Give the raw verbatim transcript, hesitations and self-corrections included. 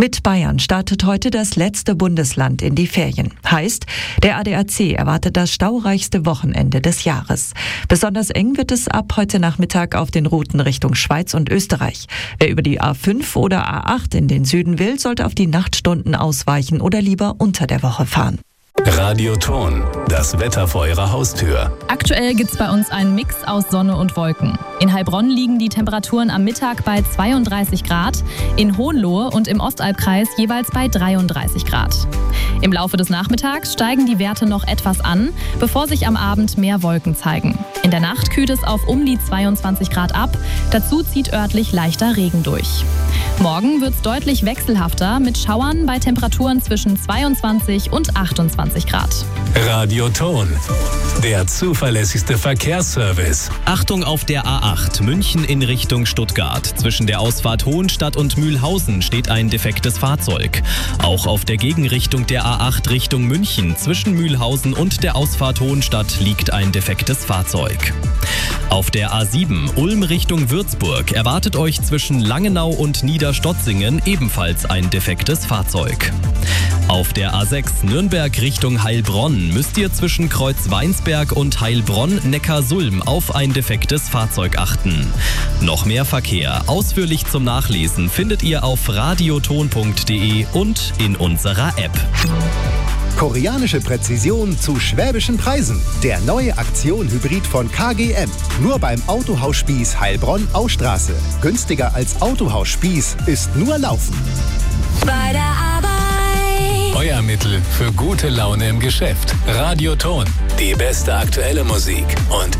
Mit Bayern startet heute das letzte Bundesland in die Ferien. Heißt, der A D A C erwartet das staureichste Wochenende des Jahres. Besonders eng wird es ab heute Nachmittag auf den Routen Richtung Schweiz und Österreich. Wer über die A fünf oder A acht in den Süden will, sollte auf die Nachtstunden ausweichen oder lieber unter der Woche fahren. Radioton, das Wetter vor Ihrer Haustür. Aktuell gibt's bei uns einen Mix aus Sonne und Wolken. In Heilbronn liegen die Temperaturen am Mittag bei zweiunddreißig Grad, in Hohenlohe und im Ostalbkreis jeweils bei dreiunddreißig Grad. Im Laufe des Nachmittags steigen die Werte noch etwas an, bevor sich am Abend mehr Wolken zeigen. In der Nacht kühlt es auf um die zweiundzwanzig Grad ab, dazu zieht örtlich leichter Regen durch. Morgen wird's deutlich wechselhafter mit Schauern bei Temperaturen zwischen zweiundzwanzig und achtundzwanzig Grad. Radioton, der zuverlässigste Verkehrsservice. Achtung auf der A acht, München in Richtung Stuttgart. Zwischen der Ausfahrt Hohenstadt und Mühlhausen steht ein defektes Fahrzeug. Auch auf der Gegenrichtung der A acht Richtung München zwischen Mühlhausen und der Ausfahrt Hohenstadt liegt ein defektes Fahrzeug. Auf der A sieben, Ulm Richtung Würzburg, erwartet euch zwischen Langenau und Niederstotzingen ebenfalls ein defektes Fahrzeug. Auf der A sechs, Nürnberg Richtung Heilbronn, müsst ihr zwischen Kreuzweinsberg und Heilbronn-Neckarsulm auf ein defektes Fahrzeug achten. Noch mehr Verkehr, ausführlich zum Nachlesen, findet ihr auf radioton punkt de und in unserer App. Koreanische Präzision zu schwäbischen Preisen. Der neue Aktion-Hybrid von K G M. Nur beim Autohaus Spieß Heilbronn-Austraße. Günstiger als Autohaus Spieß ist nur Laufen. Bei der Arbeit. Euer Mittel für gute Laune im Geschäft. Radioton, die beste aktuelle Musik und